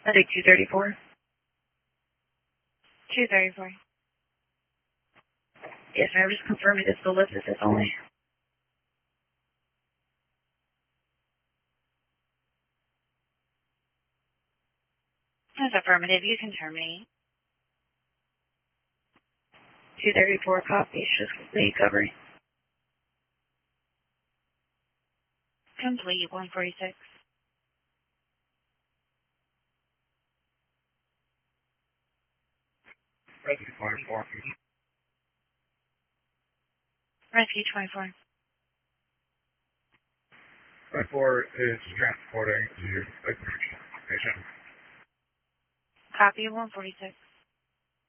I think 234. 234. Yes, ma'am. Just confirming it's the lift assist only. That's affirmative. You can terminate. 234 copy. It's just complete recovery. Complete 146. Rescue 24. Rescue 24. 24 is transporting to a patient. Copy 146.